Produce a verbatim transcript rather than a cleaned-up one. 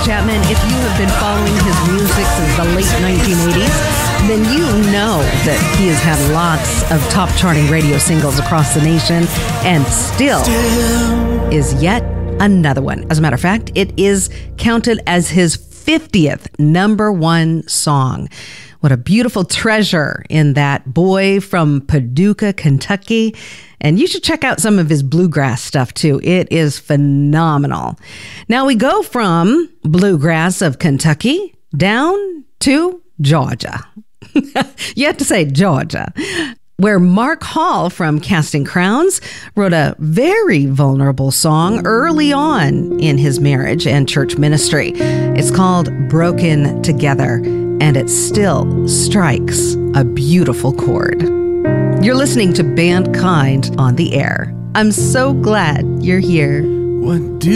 Chapman, if you have been following his music since the late nineteen eighties, then you know that he has had lots of top charting radio singles across the nation and still, still is yet another one. As a matter of fact, it is counted as his fiftieth number one song. What a beautiful treasure in that boy from Paducah, Kentucky. And you should check out some of his bluegrass stuff too. It is phenomenal. Now we go from bluegrass of Kentucky down to Georgia. You have to say Georgia, where Mark Hall from Casting Crowns wrote a very vulnerable song early on in his marriage and church ministry. It's called Broken Together, and it still strikes a beautiful chord. You're listening to Band Kind on the air. I'm so glad you're here. What do